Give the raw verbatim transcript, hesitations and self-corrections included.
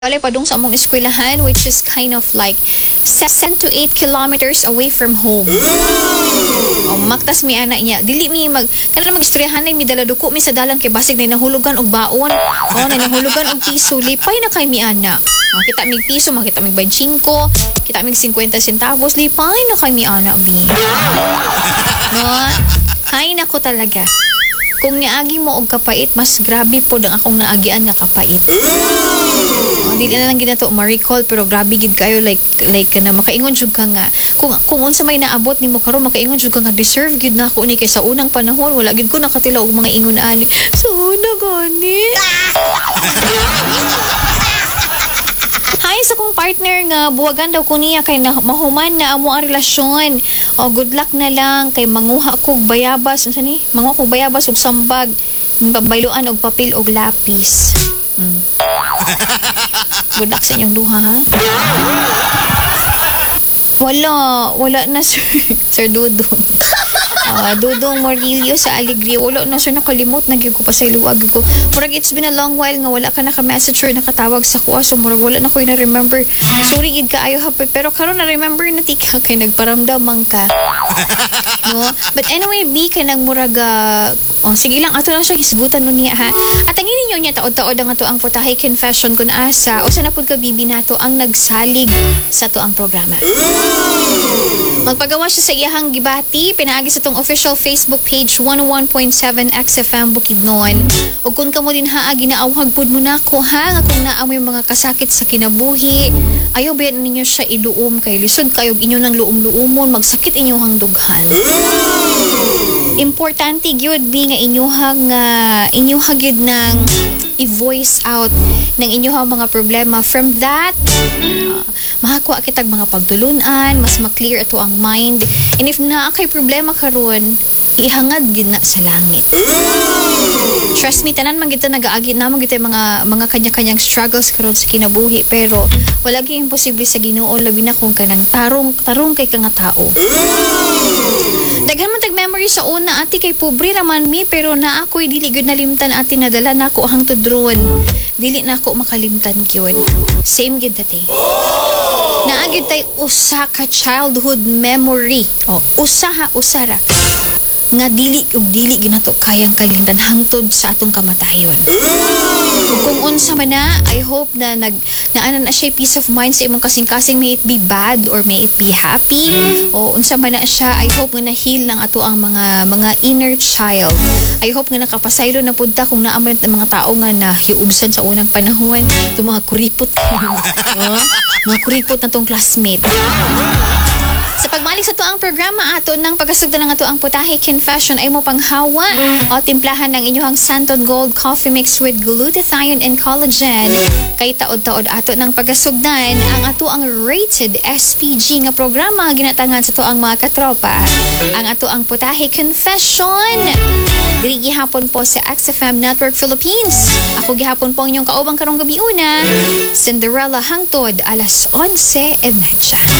Wala pa dong sa among eskwelahan, which is kind of like seven to eight kilometers away from home. Oh, maktas mi anak niya. Dili mi mag kada magistoryahan nay mi dala duko mi sa dalan kay basig na nahulugan og baon. Oh, na nahulugan og piso, lipay na kay mi anak. Oh, kita mig piso, makita mig twenty-five, kita mig fifty centavos, lipay na kay mi anak bi. No? Hay nako talaga. Kung niagi mo og kapait, mas grabe po ang akong naagian nga kapait. Oh, dili na lang ginato ma-recall pero grabe gid kayo like like kana makaingon jud ka nga kung kung unsa may naabot nimo karon makaingon jud ka nga deserve gid na ako ni kay sa unang panahon wala gid ko nakatilaw og mga ingon ani. So na gani. Hi sa kong partner nga buwagan daw ko niya kay na, mahuman na amo ang relasyon. O good luck na lang kay manguha kog bayabas unsa ni? Manguha kog bayabas ug sambag, bayloan og papel og lapis. Mm. Good luck sa inyong duha ha. Wala, wala na sir. Sir Dudong. Uh, Dudong Morillo sa Alegria. Wala na sir, nakalimot. Nagyo ko pa sa iluwag ko. Murag it's been a long while nga wala ka naka-message or nakatawag sa kuha. So murag wala na ko na remember. Sorry gid ka ayo hapon. Pero karon na remember na tika kay nagparamdamang ka. No? But anyway, B kay nang murag uh, oh, sige lang ato lang siya hisgutan nun niya ha. At ang ninyo niya taod-taod ang ato ang putahe confession kun asa o sa napud ka bibi nato ang nagsalig sa to ang programa. Magpagawa siya sa iyahang gibati pinaagi sa tong official Facebook page one oh one point seven X F M Bukidnon. Ug kun kamo din haa ginaawhag pud mo nako ha nga kung naa mo yung mga kasakit sa kinabuhi. Ayaw ba ninyo siya iluom kay lisod kayo inyo nang luom-luomon magsakit inyong dughan. Importante gyud bi nga inyuhang uh, inyuhang gyud nang i-voice out ng inyuhang mga problema. From that uh, makakuha kitag mga pagtulunan, mas ma-clear ato ang mind. And if naa kay problema karon, ihangad gid na sa langit. Trust me, tanan man kita nagaagi na man kita mga mga kanya-kanyang struggles karon sa kinabuhi pero wala gyud imposible sa Ginoo labi na kung kanang tarong tarong kay kang tao. Daghan man tag memory sa una ati kay pobre raman mi pero na ako'y dili gyud nalimtan ati nadala nako hangtod ron. Dili na ako makalimtan gyud. Same gyud dati. Naagid tay usa ka childhood memory. Oh, usa ha usara nga dili ug dili ginato kayang kalimtan hangtod sa atong kamatayon. Ug kung unsa man na, I hope na nag naana na siya peace of mind sa imong kasing-kasing, may it be bad or may it be happy. O unsa man na siya, I hope nga na-heal ng ato ang mga mga inner child. I hope nga nakapasaylo na pud ta kung naa man ang mga tao nga nahiubsan sa unang panahon, itong mga kuripot. Oh, mga kuripot na tong classmate. Sa pagmalik sa to ang programa ato ng pagkasugda ng ato ang putahe confession ay mo panghawa o timplahan ng inyong Santon Gold Coffee Mix with glutathione and collagen kay taod-taod ato ng pagkasugdan ang ato ang rated S P G nga programa ginatangan sa to ang mga katropa ang ato ang putahe confession diri gihapon po sa X F M Network Philippines. Ako gihapon po ang inyong kaubang karong gabi una Cinderella hangtod alas onse e media.